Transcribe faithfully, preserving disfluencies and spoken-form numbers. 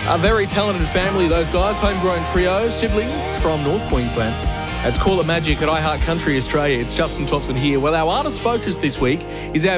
A very talented family, those guys, homegrown trio, siblings from North Queensland. It's Call It Magic at iHeart Country Australia. It's Justin Thompson here. Well, our artist focus this week is our